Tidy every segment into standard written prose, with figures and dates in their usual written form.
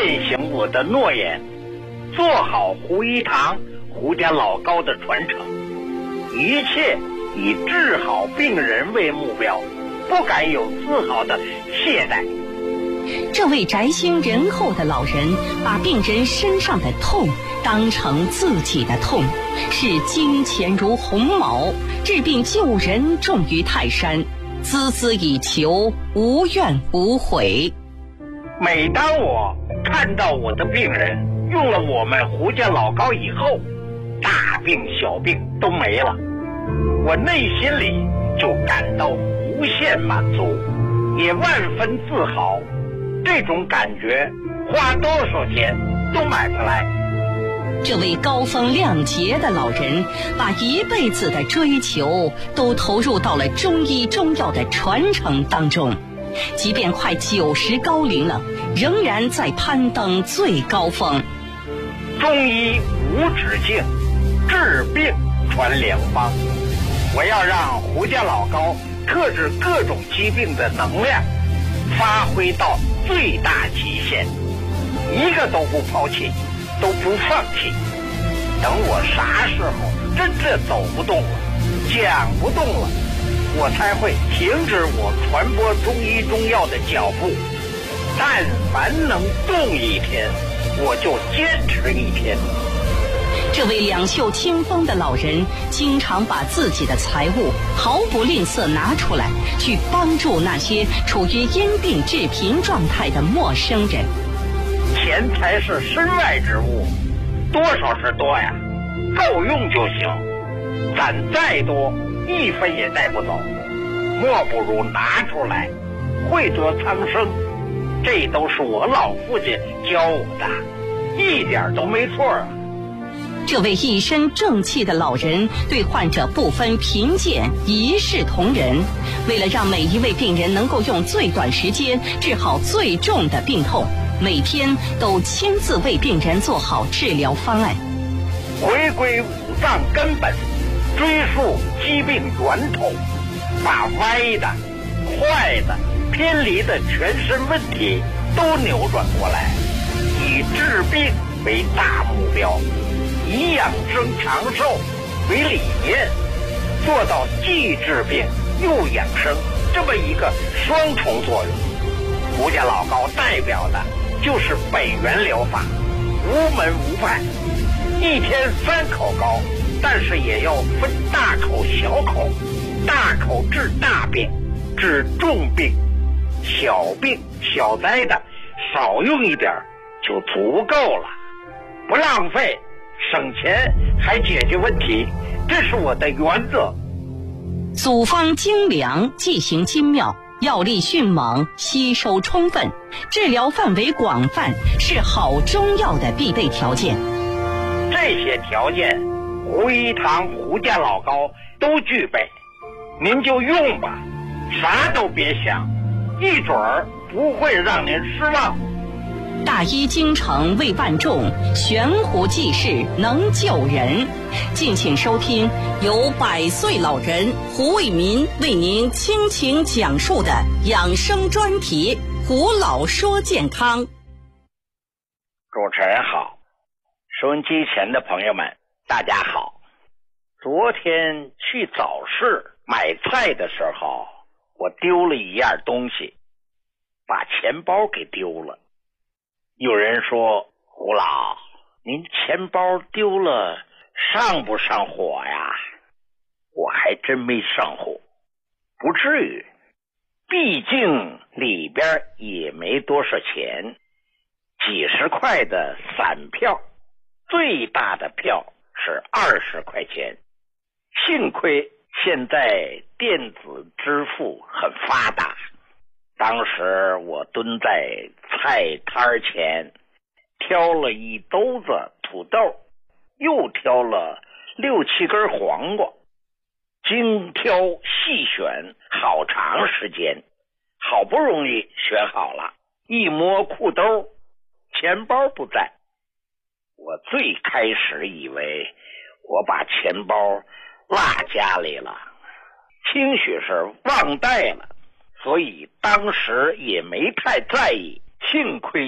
践行我的诺言，做好胡一堂、胡家老高的传承，一切以治好病人为目标，不敢有丝毫的懈怠。 这位宅心仁厚的老人把病人身上的痛当成自己的痛，视金钱如鸿毛，治病救人重于泰山，孜孜以求，无怨无悔。 每当我看到我的病人用了我们胡家老高以后，大病小病都没了，我内心里就感到无限满足，也万分自豪。这种感觉花多少钱都买不来。 这位高风亮节的老人把一辈子的追求都投入到了中医中药的传承当中，即便快90高龄了，仍然在攀登最高峰。 中医无止境，治病传良方。我要让胡家老高克制各种疾病的能量发挥到最大极限，一个都不抛弃，都不放弃。等我啥时候真正走不动了，讲不动了，我才会停止我传播中医中药的脚步。但凡能动一天，我就坚持一天。 这位两袖清风的老人经常把自己的财物毫不吝啬拿出来，去帮助那些处于因病致贫状态的陌生人。 钱财是身外之物，多少是多呀，够用就行，攒再多一分也带不走，莫不如拿出来惠泽苍生。这都是我老父亲教我的，一点都没错啊。 这位一身正气的老人对患者不分贫贱，一视同仁。为了让每一位病人能够用最短时间治好最重的病痛，每天都亲自为病人做好治疗方案。 回归五脏根本，追溯疾病源头，把歪的、坏的、偏离的全身问题都扭转过来，以治病为大目标，以养生长寿为理念，做到既治病又养生这么一个双重作用。胡家老高代表的就是北元疗法，无门无派，一天3口膏，但是也要分大口小口，大口治大病，治重病，小病小灾的少用一点就足够了，不浪费，省钱还解决问题，这是我的原则。 组方精良，剂型精妙，药力迅猛，吸收充分，治疗范围广泛，是好中药的必备条件。 这些条件胡一堂、胡家老高都具备，您就用吧，啥都别想，一准儿不会让您失望。 大医精诚为万众，悬壶济世能救人。敬请收听由100岁老人胡为民为您倾情讲述的养生专题《胡老说健康》。 主持人好，收音机前的朋友们大家好。昨天去早市买菜的时候，我丢了一样东西，把钱包给丢了。有人说，胡老，您钱包丢了上不上火呀？我还真没上火，不至于，毕竟里边也没多少钱，几十块的散票，最大的票是20块钱。幸亏现在电子支付很发达，当时我蹲在菜摊前，挑了一兜子土豆，又挑了6、7根黄瓜，精挑细选好长时间，好不容易选好了，一摸裤兜，钱包不在。我最开始以为我把钱包落家里了，兴许是忘带了，所以当时也没太在意，幸亏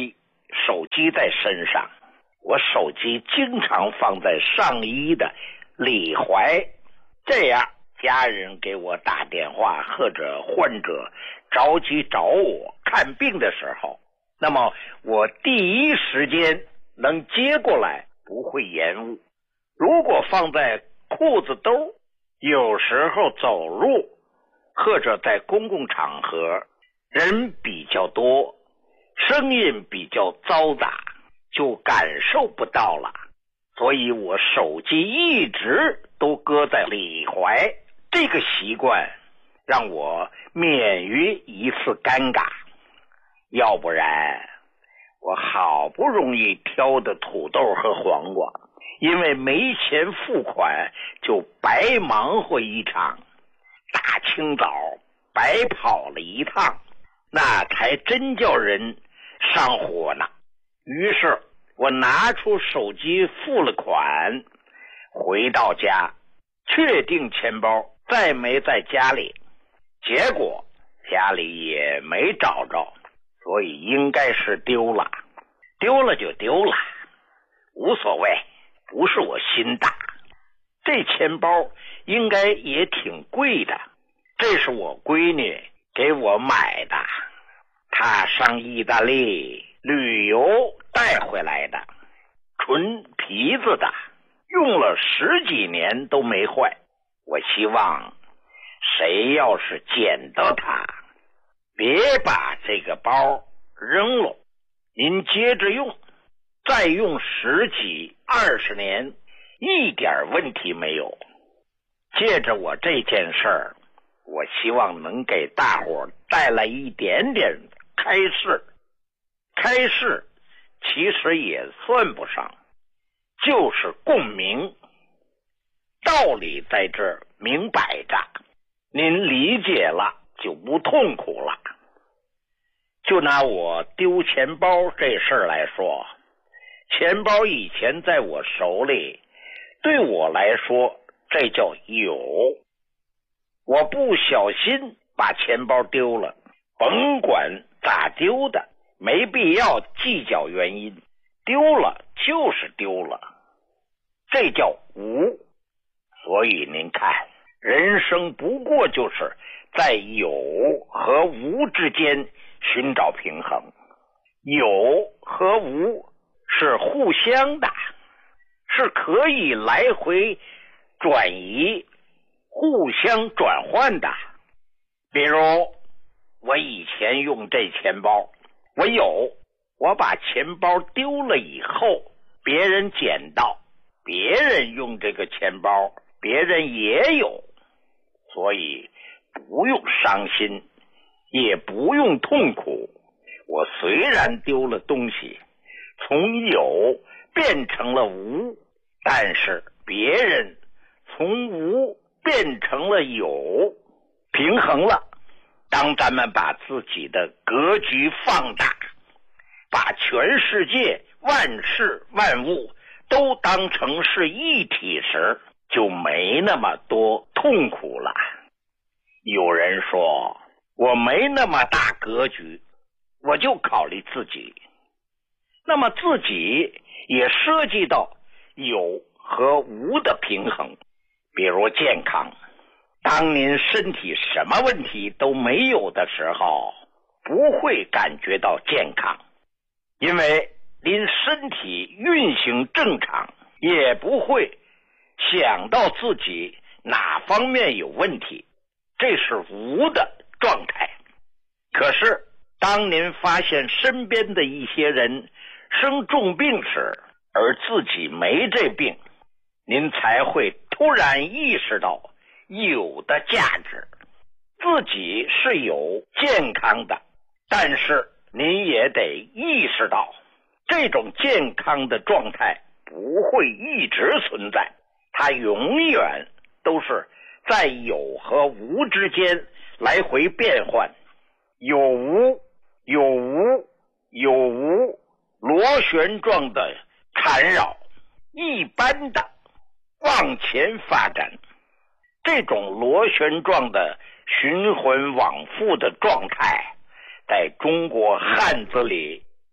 手机在身上，我手机经常放在上衣的里怀，这样家人给我打电话或者患者着急找我看病的时候，那么我第一时间能接过来，不会延误。如果放在裤子兜，有时候走路或者在公共场合，人比较多，声音比较嘈杂，就感受不到了。所以我手机一直都搁在里怀，这个习惯让我免于一次尴尬。要不然我好不容易挑的土豆和黄瓜，因为没钱付款就白忙活一场，大清早白跑了一趟，那才真叫人上火呢。于是我拿出手机付了款，回到家确定钱包再没在家里，结果家里也没找着，所以应该是丢了。丢了就丢了，无所谓，不是我心大。这钱包应该也挺贵的，这是我闺女给我买的，她上意大利旅游带回来的，纯皮子的，用了10几年都没坏。我希望谁要是捡到它，别把这个包扔了，您接着用，再用10几20年，一点问题没有。借着我这件事儿，我希望能给大伙带来一点点开示。开示其实也算不上，就是共鸣。道理在这儿明摆着，您理解了就不痛苦了。就拿我丢钱包这事儿来说，钱包以前在我手里，对我来说这叫有。我不小心把钱包丢了，甭管咋丢的，没必要计较原因，丢了就是丢了，这叫无。所以您看，人生不过就是在有和无之间寻找平衡。有和无是互相的，是可以来回转移、互相转换的。比如我以前用这钱包，我把钱包丢了以后，别人捡到，别人用这个钱包，别人也有，所以不用伤心，也不用痛苦。我虽然丢了东西，从有变成了无，但是别人从无变成了有，平衡了。当咱们把自己的格局放大，把全世界万事万物都当成是一体时，就没那么多痛苦了。有人说我没那么大格局，我就考虑自己，那么自己也涉及到有和无的平衡。比如健康，当您身体什么问题都没有的时候，不会感觉到健康，因为您身体运行正常，也不会想到自己哪方面有问题，这是无的状态。可是当您发现身边的一些人生重病时，而自己没这病，您才会突然意识到有的价值。自己是有健康的，但是您也得意识到这种健康的状态不会一直存在，它永远都是在有和无之间来回变换。有无有无有无，螺旋状的缠绕，一般的往前发展。这种螺旋状的循环往复的状态，在中国汉字里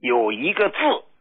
有一个字